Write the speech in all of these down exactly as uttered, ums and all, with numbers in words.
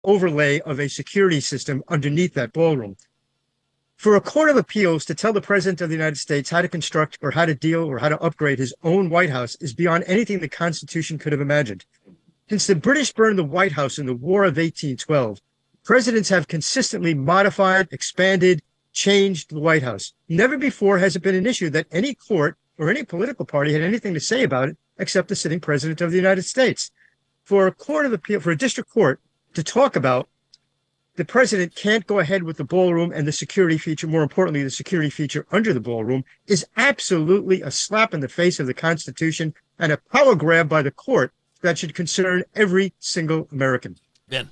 overlay of a security system underneath that ballroom. For a court of appeals to tell the president of the United States how to construct or how to deal or how to upgrade his own White House is beyond anything the Constitution could have imagined. Since the British burned the White House in the War of eighteen twelve, presidents have consistently modified, expanded, changed the White House. Never before has it been an issue that any court or any political party had anything to say about it except the sitting president of the United States. For a court of appeal, for a district court to talk about the president can't go ahead with the ballroom and the security feature, more importantly, the security feature under the ballroom, is absolutely a slap in the face of the Constitution and a power grab by the court that should concern every single American. Ben.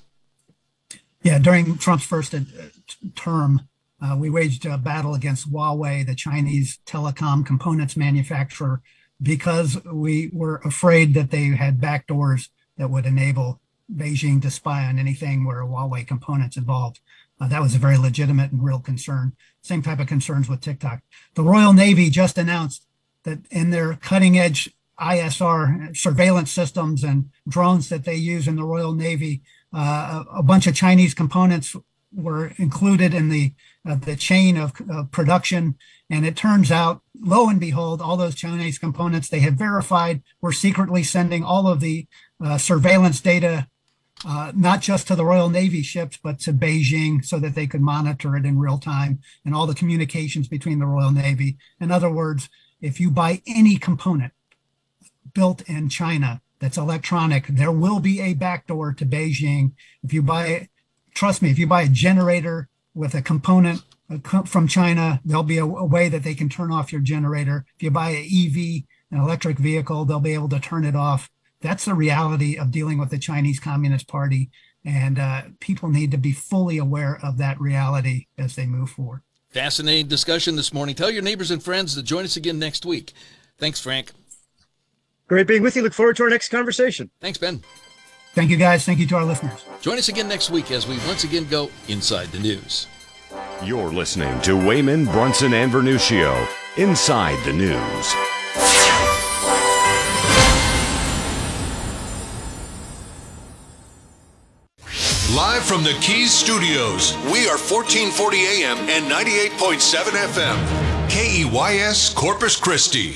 Yeah, during Trump's first uh, term, uh, we waged a battle against Huawei, the Chinese telecom components manufacturer, because we were afraid that they had backdoors that would enable Beijing to spy on anything where Huawei components involved. Uh, that was a very legitimate and real concern. Same type of concerns with TikTok. The Royal Navy just announced that in their cutting edge I S R surveillance systems and drones that they use in the Royal Navy, uh, a, a bunch of Chinese components were included in the uh, the chain of uh, production. And it turns out, lo and behold, all those Chinese components they have verified were secretly sending all of the uh, surveillance data Uh, not just to the Royal Navy ships, but to Beijing so that they could monitor it in real time and all the communications between the Royal Navy. In other words, if you buy any component built in China that's electronic, there will be a backdoor to Beijing. If you buy, trust me, if you buy a generator with a component from China, there'll be a, a way that they can turn off your generator. If you buy an E V, an electric vehicle, they'll be able to turn it off. That's the reality of dealing with the Chinese Communist Party, and uh, people need to be fully aware of that reality as they move forward. Fascinating discussion this morning. Tell your neighbors and friends to join us again next week. Thanks, Frank. Great being with you. Look forward to our next conversation. Thanks, Ben. Thank you, guys. Thank you to our listeners. Join us again next week as we once again go inside the news. You're listening to Wayman, Brunson, and Vernuccio, Inside the News. Live from the Keys Studios, we are fourteen forty A M and ninety-eight point seven F M. K E Y S Corpus Christi.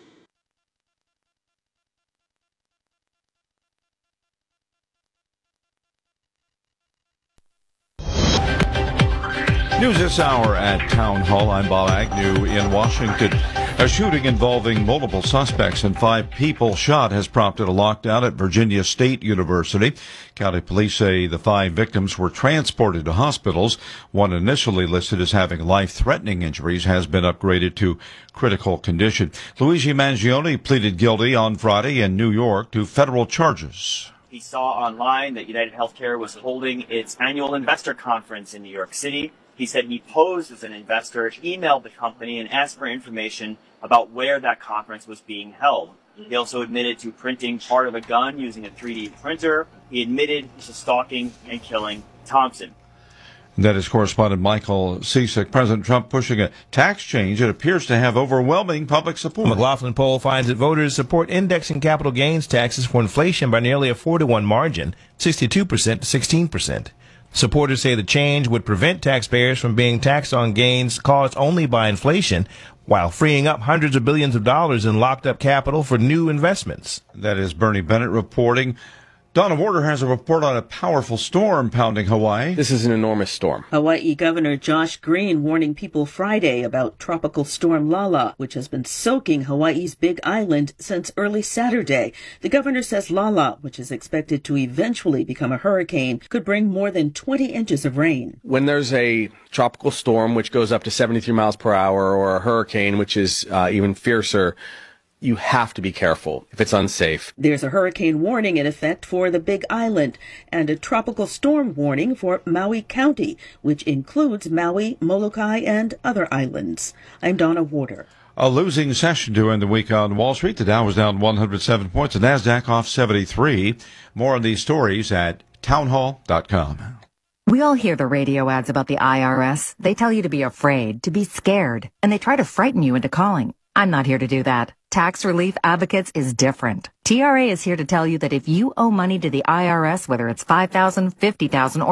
News this hour at Town Hall. I'm Bob Agnew in Washington. A shooting involving multiple suspects and five people shot has prompted a lockdown at Virginia State University. County police say the five victims were transported to hospitals. One initially listed as having life-threatening injuries has been upgraded to critical condition. Luigi Mangione pleaded guilty on Friday in New York to federal charges. He saw online that United Healthcare was holding its annual investor conference in New York City. He said he posed as an investor, emailed the company, and asked for information about where that conference was being held. He also admitted to printing part of a gun using a three D printer. He admitted to stalking and killing Thompson. That is correspondent Michael Ciesick. President Trump pushing a tax change that appears to have overwhelming public support. A McLaughlin poll finds that voters support indexing capital gains taxes for inflation by nearly a four to one margin, sixty-two percent to sixteen percent. Supporters say the change would prevent taxpayers from being taxed on gains caused only by inflation, while freeing up hundreds of billions of dollars in locked-up capital for new investments. That is Bernie Bennett reporting. Donna Warder has a report on a powerful storm pounding Hawaii. This is an enormous storm. Hawaii Governor Josh Green warning people Friday about Tropical Storm Lala, which has been soaking Hawaii's Big Island since early Saturday. The governor says Lala, which is expected to eventually become a hurricane, could bring more than twenty inches of rain. When there's a tropical storm, which goes up to seventy-three miles per hour, or a hurricane, which is uh, even fiercer, you have to be careful if it's unsafe. There's a hurricane warning in effect for the Big Island and a tropical storm warning for Maui County, which includes Maui, Molokai, and other islands. I'm Donna Warder. A losing session to end the week on Wall Street. The Dow was down one hundred seven points. The NASDAQ off seventy-three. More on these stories at townhall dot com. We all hear the radio ads about the I R S. They tell you to be afraid, to be scared, and they try to frighten you into calling. I'm not here to do that. Tax Relief Advocates is different. T R A is here to tell you that if you owe money to the I R S, whether it's five thousand dollars, fifty thousand dollars,